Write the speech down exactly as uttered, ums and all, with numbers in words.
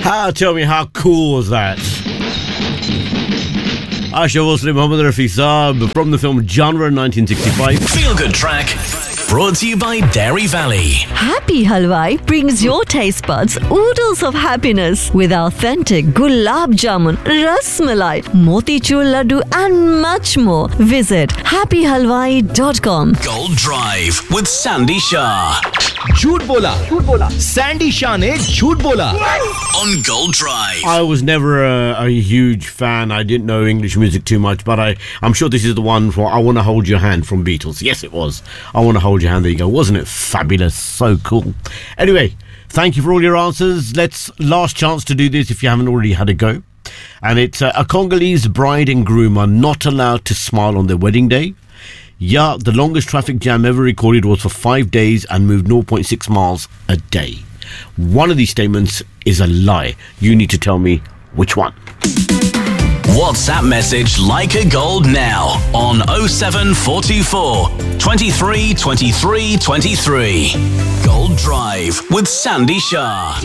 How, tell me, how cool was that? Asha Vosley, Mohammad Rafi Saab from the film Genre nineteen sixty-five. Feel Good Track, brought to you by Dairy Valley. Happy Halwai brings your taste buds oodles of happiness with authentic gulab jamun, ras malai, motichur laddu and much more. Visit happy halwai dot com. Gold Drive with Sandy Shah झूठ बोला झूठ बोला Sandy Shah ने झूठ बोला on Gold Drive. I was never a, a huge fan. I didn't know English music too much, but I, I'm sure this is the one for I Want to Hold Your Hand from Beatles. Yes, it was. I Want to Hold Your Hand. There you go. Wasn't it fabulous? So cool. Anyway, thank you for all your answers. Let's last chance to do this if you haven't already had a go. And it's uh, a Congolese bride and groom are not allowed to smile on their wedding day. Yeah, the longest traffic jam ever recorded was for five days and moved zero point six miles a day. One of these statements is a lie. You need to tell me which one. WhatsApp message Like a Gold now on oh seven four two four, twenty-three, twenty-three, twenty-three. Gold Drive with Sandy Shah.